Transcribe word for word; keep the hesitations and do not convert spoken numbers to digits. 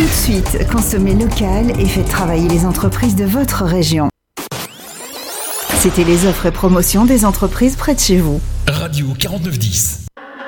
de suite, consommez local et faites travailler les entreprises de votre région. C'était les offres et promotions des entreprises près de chez vous. Radio quarante-neuf dix.